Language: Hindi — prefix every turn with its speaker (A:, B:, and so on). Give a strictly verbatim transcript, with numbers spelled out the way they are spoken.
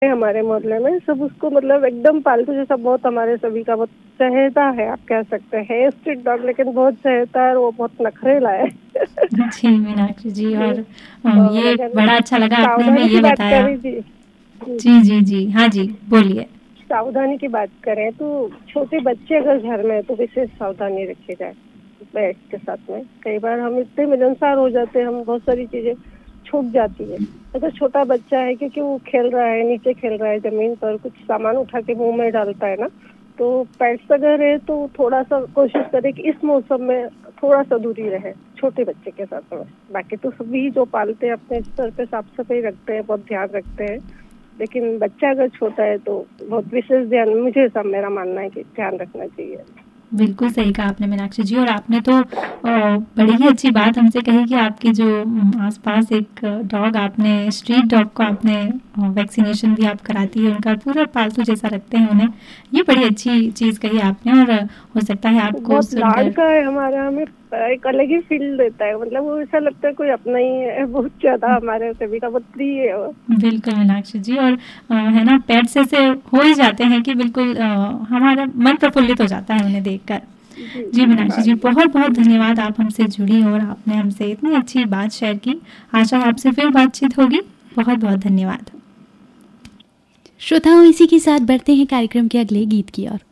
A: हमारे मोहल्ले में सब उसको मतलब एकदम पालतू जैसा बहुत हमारे सभी का बहुत चहेता है, आप कह सकते हैं। स्ट्रीट डॉग लेकिन बहुत चहेता है और वो बहुत नखरेला है।
B: जी मीनाक्षी जी, और
A: और
B: ये
A: अगर
B: बड़ा अच्छा लगा आपने हमें
A: सावधानी की
B: ये
A: बात
B: बताया।
A: करी थी,
B: जी जी जी, हाँ जी बोलिए।
A: सावधानी की बात करें तो छोटे बच्चे अगर घर में है तो विशेष सावधानी रखी जाए पेट के साथ में। कई बार हम इतने मिलनसार हो जाते हैं, हम बहुत सारी चीजें छूट जाती है। अगर छोटा बच्चा है क्योंकि वो खेल रहा है, नीचे खेल रहा है जमीन पर, कुछ सामान उठा के मुंह में डालता है ना, तो पेट्स अगर है तो थोड़ा सा कोशिश करें कि इस मौसम में थोड़ा सा दूरी रहे छोटे बच्चे के साथ में। बाकी तो सभी जो पालते हैं अपने स्तर पे साफ सफाई रखते हैं, बहुत ध्यान रखते हैं, लेकिन बच्चा अगर छोटा है तो बहुत विशेष ध्यान, मुझे सब मेरा मानना है कि ध्यान रखना चाहिए।
B: बिल्कुल सही कहा आपने मीनाक्षी जी, और आपने तो अ, बड़ी ही अच्छी बात हमसे कही कि आपके जो अम, आसपास एक डॉग, आपने स्ट्रीट डॉग को आपने वैक्सीनेशन भी आप कराती है, उनका पूरा पालतू जैसा रखते हैं उन्हें। ये बड़ी अच्छी चीज कही आपने, और हो सकता है आपको
A: बहुत लाड
B: सुनकर
A: का है हमारा, हमें एक अलग ही फील देता है, मतलब वो ऐसा लगता है कोई अपना ही है, बहुत ज्यादा हमारे सभी का बहुत प्रिय है वो।
B: बिल्कुल मीनाक्षी जी, और अ, है ना, पेट्स ऐसे हो ही जाते हैं कि बिल्कुल अ, हमारा मन प्रफुल्लित हो जाता है उन्हें देखकर।
A: जी
B: जी
A: जी
B: मीनाक्षी
A: हाँ
B: जी,
A: जी।
B: बहुत बहुत धन्यवाद, आप हमसे जुड़ी और आपने हमसे इतनी अच्छी बात शेयर की। आशा है आपसे फिर बातचीत होगी। बहुत बहुत धन्यवाद।
C: श्रोताओं, इसी के साथ बढ़ते हैं कार्यक्रम के अगले गीत की ओर।